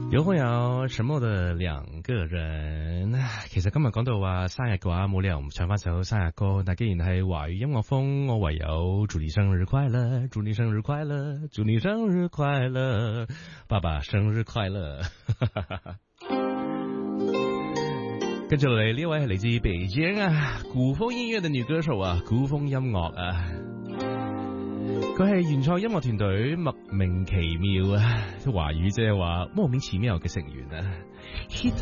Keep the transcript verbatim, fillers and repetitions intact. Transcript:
有會有什麼的兩個人？其實今日講到話生日嘅話，冇理由唔唱翻首生日歌。但既然係華語音樂風，我唯有祝你生日快樂，祝你生日快樂，祝你生日快樂，爸爸生日快樂。跟住嚟呢位係嚟自北京啊，古風音樂嘅女歌手啊，古風音樂啊。佢係原創音樂團隊莫名其妙啊，華語即係話莫名其妙嘅成員啊。